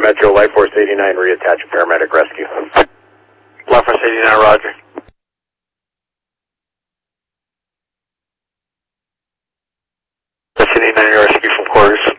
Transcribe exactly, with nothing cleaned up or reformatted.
Metro, Life Force eighty-nine, reattach paramedic rescue. Life Force eighty-nine, roger. eighty-nine, rescue from quarters.